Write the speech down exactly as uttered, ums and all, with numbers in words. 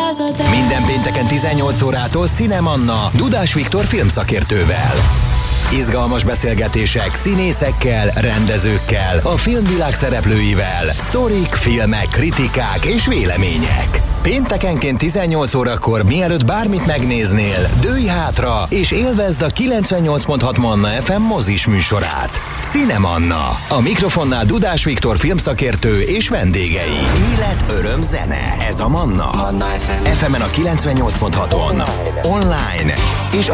századát. Minden pénteken tizennyolc órától Cinemanna Dudás Viktor filmszakértővel. Izgalmas beszélgetések színészekkel, rendezőkkel, a filmvilág szereplőivel, sztorik, filmek, kritikák és vélemények. Péntekenként tizennyolc órakor, mielőtt bármit megnéznél, dőlj hátra és élvezd a kilencvennyolc pont hat Manna ef em mozis műsorát. Cinemanna. A mikrofonnál Dudás Viktor filmszakértő és vendégei. Élet, öröm, zene. Ez a Manna. Manna ef em. ef emen a kilencvennyolc pont haton. Online és a